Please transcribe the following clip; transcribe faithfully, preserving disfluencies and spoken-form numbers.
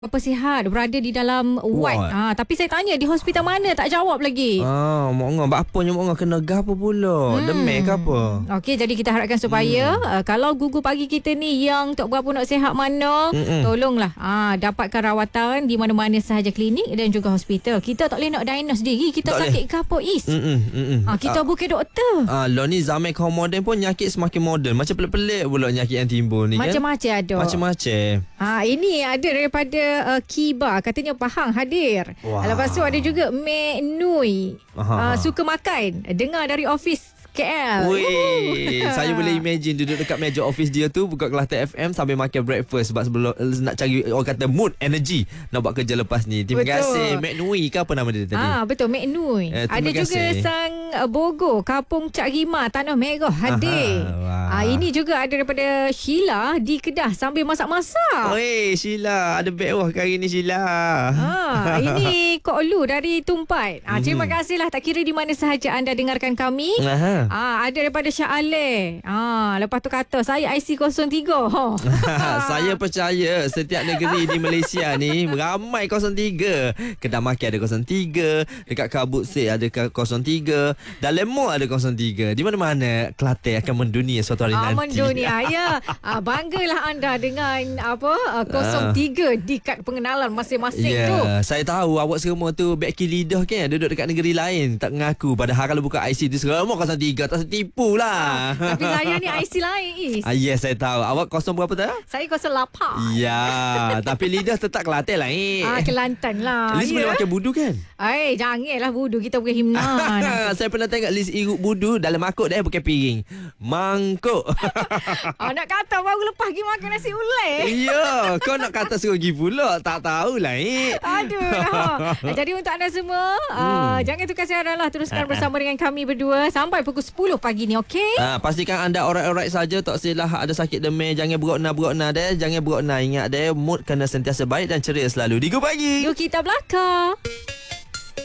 Apa sihat berada di dalam ward. Ha, tapi saya tanya di hospital mana tak jawab lagi. Ah, mak ngah bapanya mak ngah kena gapo pula? Hmm. Demam ke apa? Okey, jadi kita harapkan supaya hmm. uh, kalau gugu pagi kita ni yang tak berapa nak sihat mana, Mm-mm. tolonglah ah dapatkan rawatan di mana-mana sahaja klinik dan juga hospital. Kita tak boleh nak diagnose diri kita tak sakit ke apa is. Ha, kita uh, bukan doktor. Ah, lo ni zaman kaum moden pun nyakit semakin moden. Macam pelik-pelik pula nyakit yang timbul ni kan. Macam-macam ada. Macam-macam. Ha, ini ada daripada uh, Kiba, katanya Pahang hadir. Wow. Lepas tu ada juga Mek Nui, uh, suka makan, dengar dari office K L. Weh, saya boleh imagine duduk dekat meja office dia tu, buka Kelantan F M sambil makan breakfast sebab sebelum nak cari orang kata mood, energy nak buat kerja lepas ni. Terima betul. kasih Mek Nui ke apa nama dia tadi? Ah, betul, Mek Nui. Eh, ada kasih. juga sang uh, Bogor, Kampung Cak Rima, Tanah Merah hadir. Ah, ini juga ada daripada Sheila di Kedah sambil masak-masak. Weh, Sheila, ada beg wah kali ni Sheila. Ah, ini Kok Lu dari Tumpat. Ah, terima kasihlah, tak kira di mana sahaja anda dengarkan kami. Aha. Ah, ada daripada Syah Ale. Ah, lepas tu kata saya I C kosong tiga. Saya percaya setiap negeri di Malaysia ni ramai kosong tiga. Kedai makan ada kosong tiga, dekat Kabut Sek ada kosong tiga, dalam mall ada kosong tiga. Di mana-mana Kelantan akan mendunia suatu hari ah, nanti. Mendunia ya. Ah, banggalah anda dengan apa uh, kosong tiga di kad pengenalan masing-masing yeah, tu. Saya tahu awak semua tu beki lidah kan, duduk dekat negeri lain tak mengaku. Padahal kalau buka I C tu semua kosong tiga. Tak setipu lah. Ah, tapi saya ni I C lain Is. Ah, yes, saya tahu. Awak kosong berapa tu? Saya kosong lapan. Ya, tapi lidah tetap Kelantan lah eh. Ah, Kelantan lah. Liz ya? Boleh makan budu kan? Eh, janganlah budu. Kita bukan himnan. Saya pernah tengok Liz iruk budu dalam mangkuk dia bukan piring. Mangkuk. Ah, nak kata baru lepas pergi makan nasi ulai. Ya, kau nak kata suruh pergi pula. Tak tahulah eh. Aduh. Lah. Jadi untuk anda semua, hmm. uh, jangan tukar siaran lah. Teruskan bersama dengan kami berdua sampai pukul sepuluh pagi ni, okey? Ha, pastikan anda alright-alright saja, tak silah ada sakit demam, jangan berokna-berokna deh, jangan berokna, ingat deh, mood kena sentiasa baik dan ceria selalu. Di Go Pagi. Yuk kita belakang.